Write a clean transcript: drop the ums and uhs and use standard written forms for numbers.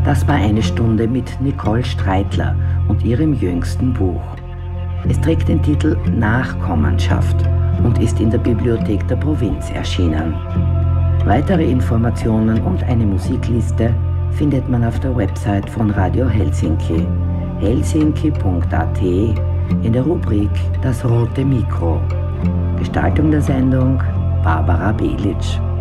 Das war eine Stunde mit Nicole Streitler und ihrem jüngsten Buch. Es trägt den Titel Nachkommenschaft und ist in der Bibliothek der Provinz erschienen. Weitere Informationen und eine Musikliste findet man auf der Website von Radio Helsinki, helsinki.at, in der Rubrik Das rote Mikro. Gestaltung der Sendung Barbara Belic.